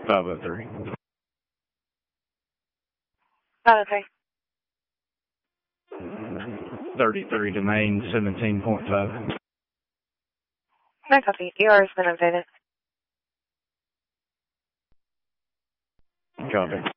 503. 503. 33 domain 17.5. No copy. ER has been updated. Copy.